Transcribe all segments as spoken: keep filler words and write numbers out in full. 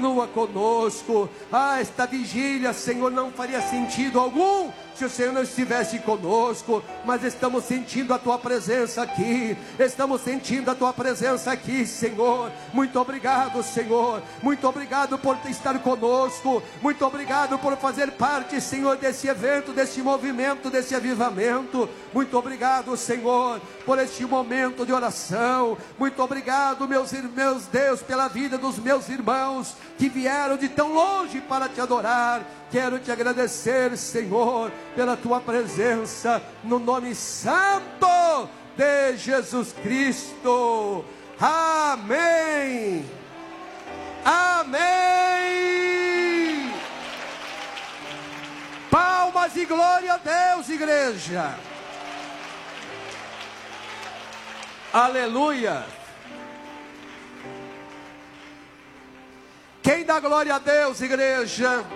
continua conosco. Ah, esta vigília, Senhor, não faria sentido algum se o Senhor não estivesse conosco, mas estamos sentindo a Tua presença aqui, estamos sentindo a Tua presença aqui, Senhor. Muito obrigado, Senhor, muito obrigado por estar conosco, muito obrigado por fazer parte, Senhor, desse evento, desse movimento, desse avivamento. Muito obrigado, Senhor, por este momento de oração. Muito obrigado, meus irmãos, Deus, pela vida dos meus irmãos que vieram de tão longe para Te adorar. Quero Te agradecer, Senhor, pela Tua presença, no nome santo de Jesus Cristo. Amém. Amém. Palmas e glória a Deus, igreja. Aleluia. Quem dá glória a Deus, igreja?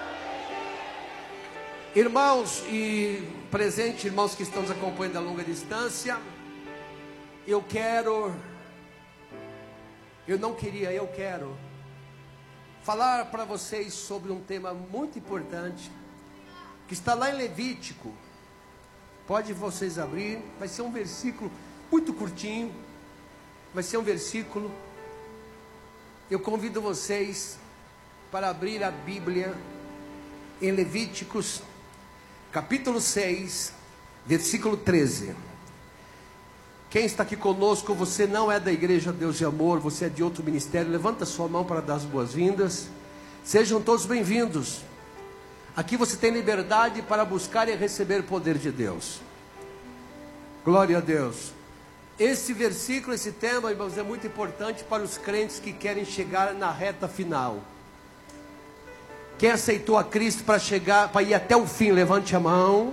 Irmãos e presentes, irmãos que estão nos acompanhando a longa distância, eu quero, eu não queria, eu quero falar para vocês sobre um tema muito importante, que está lá em Levítico. Pode vocês abrir, vai ser um versículo muito curtinho, vai ser um versículo. Eu convido vocês para abrir a Bíblia em Levíticos, capítulo seis, versículo treze. Quem está aqui conosco, você não é da Igreja Deus de Amor, você é de outro ministério, levanta sua mão para dar as boas-vindas. Sejam todos bem-vindos. Aqui você tem liberdade para buscar e receber o poder de Deus. Glória a Deus. Esse versículo, esse tema, irmãos, é muito importante para os crentes que querem chegar na reta final. Quem aceitou a Cristo para chegar, para ir até o fim, levante a mão.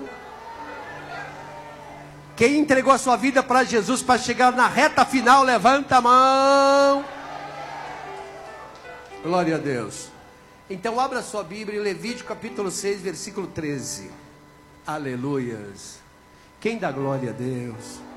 Quem entregou a sua vida para Jesus para chegar na reta final, levanta a mão. Glória a Deus. Então abra a sua Bíblia em Levítico capítulo seis, versículo treze. Aleluias. Quem dá glória a Deus?